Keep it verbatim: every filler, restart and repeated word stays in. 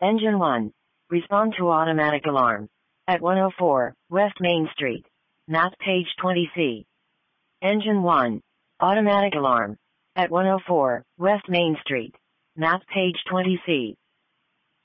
Engine one. Respond to automatic alarm. At one oh four, West Main Street. Map page twenty C. Engine one. Automatic alarm. At one oh four, West Main Street. Map page twenty C.